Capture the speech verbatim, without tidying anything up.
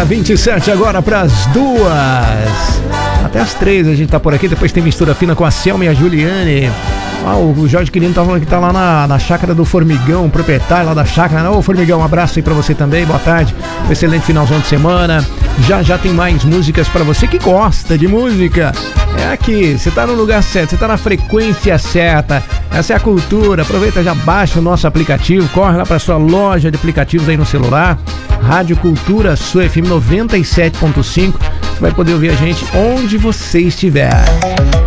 vinte e sete agora para as duas. Até as três a gente tá por aqui. Depois tem mistura fina com a Selma e a Juliane. Ah, o Jorge Quirino tá falando que tá lá na, na chácara do Formigão, proprietário lá da chácara. Ô Formigão, um abraço aí pra você também, boa tarde. Um excelente finalzão de semana. Já já tem mais músicas pra você que gosta de música. É aqui, você tá no lugar certo, você tá na frequência certa. Essa é a cultura. Aproveita, já baixa o nosso aplicativo, corre lá pra sua loja de aplicativos aí no celular. Rádio Cultura, sua F M noventa e sete ponto cinco. Você vai poder ouvir a gente onde você estiver.